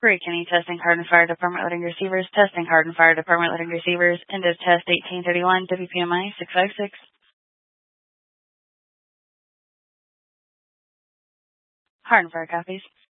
Great County Testing Hardin Fire Department loading receivers. Testing Hardin Fire Department loading receivers. End of test 1831. WPMI 656. Hardin Fire copies.